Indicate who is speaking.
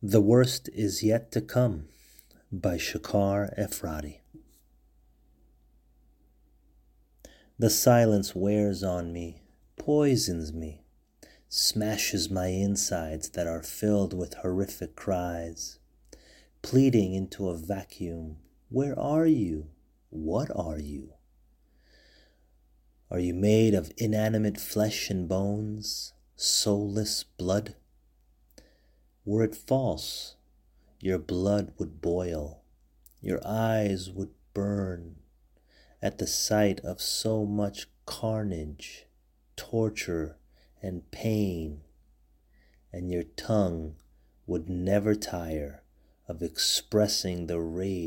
Speaker 1: The Worst Is Yet to Come by Shakar Efrati. The silence wears on me, poisons me, smashes my insides that are filled with horrific cries, pleading into a vacuum. Where are you? What are you? Are you made of inanimate flesh and bones, soulless blood? Were it false, your blood would boil, your eyes would burn at the sight of so much carnage, torture, and pain, and your tongue would never tire of expressing the rage